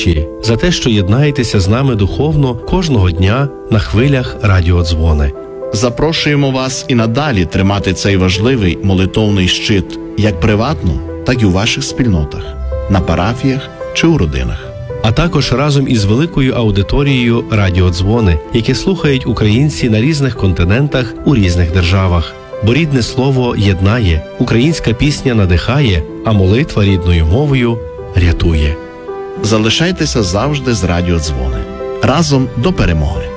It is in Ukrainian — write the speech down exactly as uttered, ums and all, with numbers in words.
душі за те, що єднаєтеся з нами духовно кожного дня на хвилях Радіодзвони. Запрошуємо вас і надалі тримати цей важливий молитовний щит як приватно, так і у ваших спільнотах, на парафіях чи у родинах. А також разом із великою аудиторією Радіодзвони, які слухають українці на різних континентах у різних державах. Бо рідне слово єднає, українська пісня надихає, а молитва рідною мовою рятує. Залишайтеся завжди з Радіодзвони. Разом до перемоги!